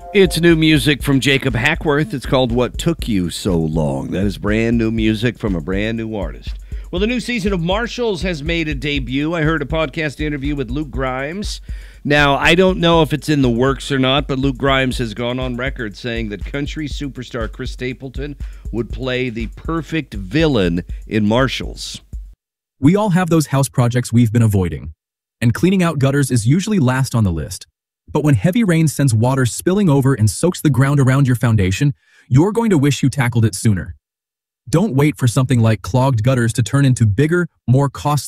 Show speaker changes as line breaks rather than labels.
It's new music from Jacob Hackworth. It's called What Took You So Long. That is brand new music from a brand new artist. Well, the new season of Marshalls has made a debut. I heard a podcast interview with Luke Grimes. Now, I don't know if it's in the works or not, but Luke Grimes has gone on record saying that country superstar Chris Stapleton would play the perfect villain in Marshalls.
We all have those house projects we've been avoiding, and cleaning out gutters is usually last on the list. But when heavy rain sends water spilling over and soaks the ground around your foundation, you're going to wish you tackled it sooner. Don't wait for something like clogged gutters to turn into bigger, more costly